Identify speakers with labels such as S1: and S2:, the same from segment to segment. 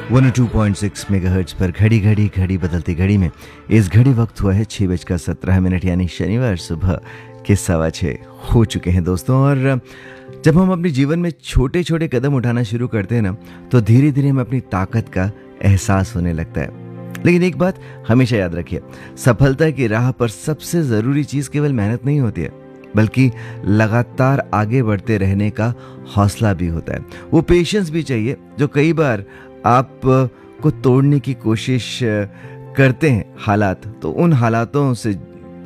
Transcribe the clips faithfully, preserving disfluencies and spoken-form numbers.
S1: One O two point six megahertz पर घड़ी घड़ी घड़ी बदलती घड़ी में इस घड़ी वक्त हुआ है छः बजकर सत्रह मिनट यानी शनिवार सुबह के सवा छः हो चुके हैं दोस्तों। और जब हम अपने जीवन में छोटे छोटे कदम उठाना शुरू करते हैं ना, तो धीरे धीरे हमें अपनी ताकत का एहसास होने लगता है। लेकिन एक बात हमेशा याद रखिए, सफलता की राह पर सबसे ज़रूरी चीज़ केवल मेहनत नहीं होती है, बल्कि लगातार आगे बढ़ते रहने का हौसला भी होता है। वो पेशेंस भी चाहिए जो कई बार आप को तोड़ने की कोशिश करते हैं हालात, तो उन हालातों से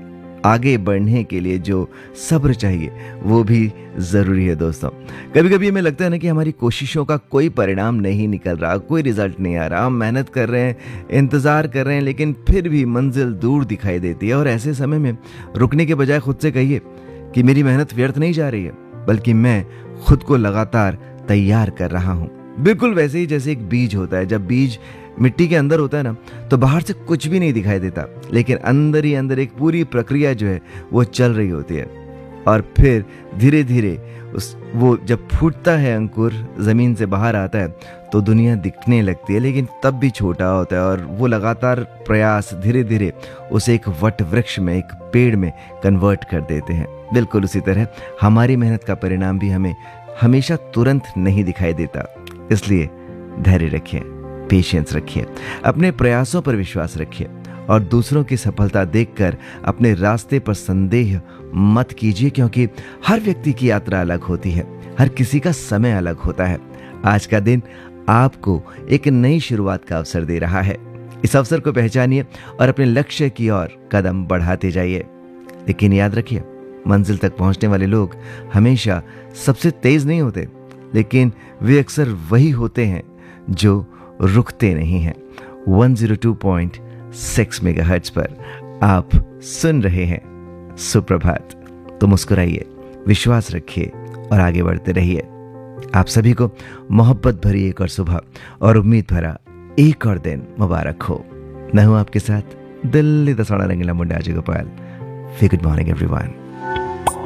S1: आगे बढ़ने के लिए जो सब्र चाहिए वो भी ज़रूरी है दोस्तों। कभी कभी हमें लगता है ना कि हमारी कोशिशों का कोई परिणाम नहीं निकल रहा, कोई रिजल्ट नहीं आ रहा, हम मेहनत कर रहे हैं, इंतज़ार कर रहे हैं, लेकिन फिर भी मंजिल दूर दिखाई देती है। और ऐसे समय में रुकने के बजाय खुद से कहिए कि मेरी मेहनत व्यर्थ नहीं जा रही है, बल्कि मैं खुद को लगातार तैयार कर रहा हूँ। बिल्कुल वैसे ही जैसे एक बीज होता है, जब बीज मिट्टी के अंदर होता है ना, तो बाहर से कुछ भी नहीं दिखाई देता, लेकिन अंदर ही अंदर एक पूरी प्रक्रिया जो है वो चल रही होती है। और फिर धीरे धीरे उस वो जब फूटता है, अंकुर ज़मीन से बाहर आता है, तो दुनिया दिखने लगती है, लेकिन तब भी छोटा होता है। और वो लगातार प्रयास धीरे धीरे उसे एक वट वृक्ष में, एक पेड़ में कन्वर्ट कर देते हैं। बिल्कुल उसी तरह हमारी मेहनत का परिणाम भी हमें हमेशा तुरंत नहीं दिखाई देता, इसलिए धैर्य रखिए, पेशेंस रखिए, अपने प्रयासों पर विश्वास रखिए और दूसरों की सफलता देखकर अपने रास्ते पर संदेह मत कीजिए, क्योंकि हर व्यक्ति की यात्रा अलग होती है, हर किसी का समय अलग होता है। आज का दिन आपको एक नई शुरुआत का अवसर दे रहा है। इस अवसर को पहचानिए और अपने लक्ष्य की ओर कदम बढ़ाते जाइए। लेकिन याद रखिए, मंजिल तक पहुंचने वाले लोग हमेशा सबसे तेज नहीं होते, लेकिन वे अक्सर वही होते हैं जो रुकते नहीं हैं। One O two point six megahertz पर आप सुन रहे हैं सुप्रभात। तो मुस्कुराइए, विश्वास रखिए और आगे बढ़ते रहिए। आप सभी को मोहब्बत भरी एक और सुबह और उम्मीद भरा एक और दिन मुबारक हो। मैं हूं आपके साथ दिल्ली दसवाड़ा रंगीला मुंडा Ajay Gopal. Good morning everyone.